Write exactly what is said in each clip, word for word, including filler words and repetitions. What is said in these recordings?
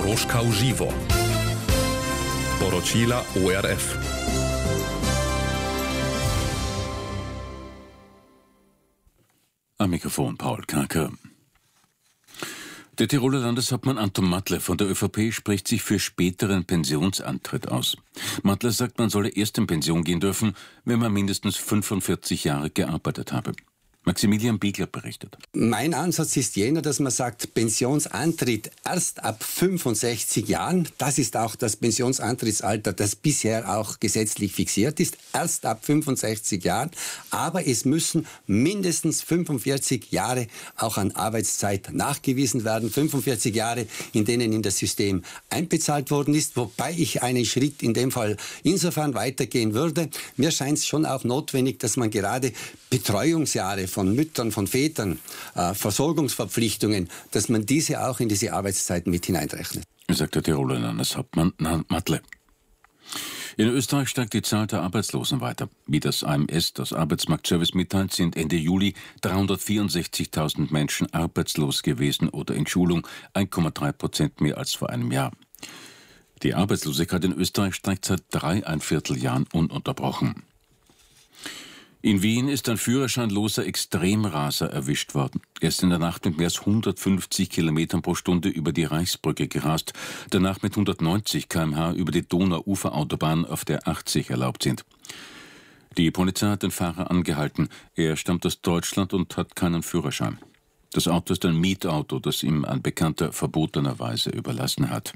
Troška v živo. Poročila O R F. Am Mikrofon Paul Karker. Der Tiroler Landeshauptmann Anton Mattler von der ÖVP spricht sich für späteren Pensionsantritt aus. Mattler sagt, man solle erst in Pension gehen dürfen, wenn man mindestens fünfundvierzig Jahre gearbeitet habe. Maximilian Biegler berichtet. Mein Ansatz ist jener, dass man sagt, Pensionsantritt erst ab fünfundsechzig Jahren. Das ist auch das Pensionsantrittsalter, das bisher auch gesetzlich fixiert ist. Erst ab fünfundsechzig Jahren. Aber es müssen mindestens fünfundvierzig Jahre auch an Arbeitszeit nachgewiesen werden. fünfundvierzig Jahre, in denen in das System einbezahlt worden ist. Wobei ich einen Schritt in dem Fall insofern weitergehen würde. Mir scheint es schon auch notwendig, dass man gerade Betreuungsjahre von Müttern, von Vätern, äh, Versorgungsverpflichtungen, dass man diese auch in diese Arbeitszeiten mit hineinrechnet. Sagt der Tiroler Landeshauptmann Mattler. In Österreich steigt die Zahl der Arbeitslosen weiter. Wie das A M S, das Arbeitsmarktservice, mitteilt, sind Ende Juli dreihundertvierundsechzigtausend Menschen arbeitslos gewesen oder in Schulung, eins Komma drei Prozent mehr als vor einem Jahr. Die Arbeitslosigkeit in Österreich steigt seit dreieinviertel Jahren ununterbrochen. In Wien ist ein führerscheinloser Extremraser erwischt worden. Er ist in der Nacht mit mehr als hundertfünfzig Kilometern pro Stunde über die Reichsbrücke gerast, danach mit hundertneunzig Kilometer pro Stunde über die Donau-Ufer-Autobahn, auf der achtzig erlaubt sind. Die Polizei hat den Fahrer angehalten. Er stammt aus Deutschland und hat keinen Führerschein. Das Auto ist ein Mietauto, das ihm ein Bekannter verbotenerweise überlassen hat.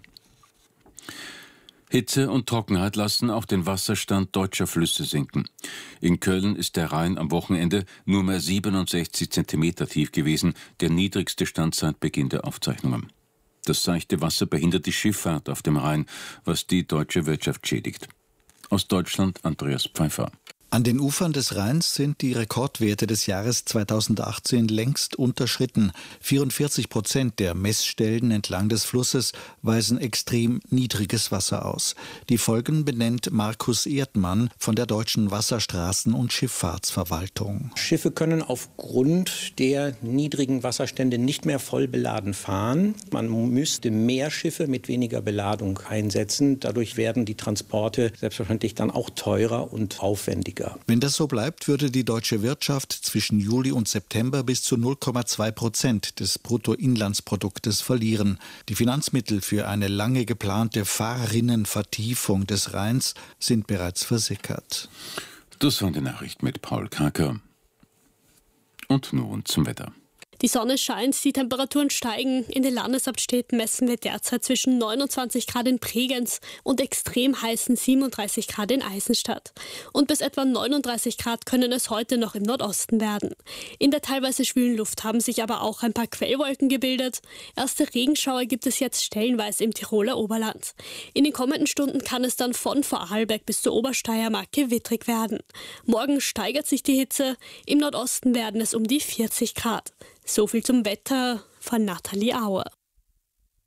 Hitze und Trockenheit lassen auch den Wasserstand deutscher Flüsse sinken. In Köln ist der Rhein am Wochenende nur mehr siebenundsechzig Zentimeter tief gewesen, der niedrigste Stand seit Beginn der Aufzeichnungen. Das seichte Wasser behindert die Schifffahrt auf dem Rhein, was die deutsche Wirtschaft schädigt. Aus Deutschland Andreas Pfeiffer. An den Ufern des Rheins sind die Rekordwerte des Jahres zweitausendachtzehn längst unterschritten. vierundvierzig Prozent der Messstellen entlang des Flusses weisen extrem niedriges Wasser aus. Die Folgen benennt Markus Erdmann von der Deutschen Wasserstraßen- und Schifffahrtsverwaltung. Schiffe können aufgrund der niedrigen Wasserstände nicht mehr voll beladen fahren. Man müsste mehr Schiffe mit weniger Beladung einsetzen. Dadurch werden die Transporte selbstverständlich dann auch teurer und aufwendiger. Wenn das so bleibt, würde die deutsche Wirtschaft zwischen Juli und September bis zu null Komma zwei Prozent des Bruttoinlandsproduktes verlieren. Die Finanzmittel für eine lange geplante Fahrrinnenvertiefung des Rheins sind bereits versickert. Das waren die Nachrichten mit Paul Karker. Und nun zum Wetter. Die Sonne scheint, die Temperaturen steigen. In den Landeshauptstädten messen wir derzeit zwischen neunundzwanzig Grad in Bregenz und extrem heißen siebenunddreißig Grad in Eisenstadt. Und bis etwa neununddreißig Grad können es heute noch im Nordosten werden. In der teilweise schwülen Luft haben sich aber auch ein paar Quellwolken gebildet. Erste Regenschauer gibt es jetzt stellenweise im Tiroler Oberland. In den kommenden Stunden kann es dann von Vorarlberg bis zur Obersteiermark gewittrig werden. Morgen steigert sich die Hitze. Im Nordosten werden es um die vierzig Grad. So viel zum Wetter von Nathalie Auer.